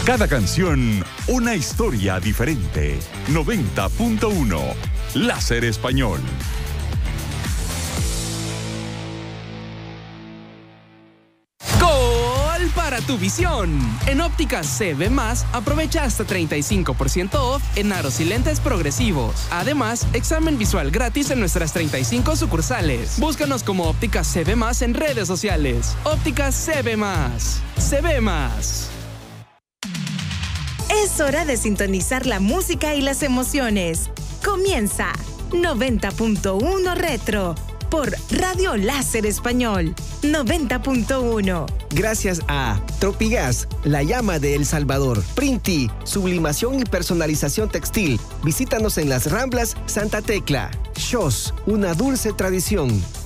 Cada canción, una historia diferente. 90.1 Láser Español. ¡Gol para tu visión! En Ópticas CB+, aprovecha hasta 35% off en aros y lentes progresivos. Además, examen visual gratis en nuestras 35 sucursales. Búscanos como Ópticas CB+ en redes sociales. Ópticas CB+. CB+. Es hora de sintonizar la música y las emociones. Comienza 90.1 Retro por Radio Láser Español 90.1. Gracias a Tropigas, la llama de El Salvador. Printi, sublimación y personalización textil. Visítanos en las Ramblas Santa Tecla. Shows, una dulce tradición.